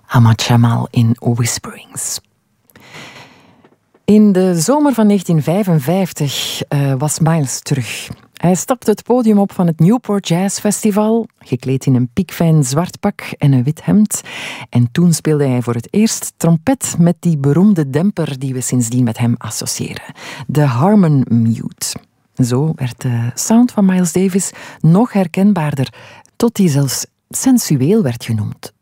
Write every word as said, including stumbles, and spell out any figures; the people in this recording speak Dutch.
Ahmad Jamal in Whisperings. In de zomer van negentien vijfenvijftig uh, was Miles terug. Hij stapte het podium op van het Newport Jazz Festival, gekleed in een piekfijn zwart pak en een wit hemd. En toen speelde hij voor het eerst trompet met die beroemde demper die we sindsdien met hem associëren. De Harmon Mute. Zo werd de sound van Miles Davis nog herkenbaarder, tot die zelfs sensueel werd genoemd.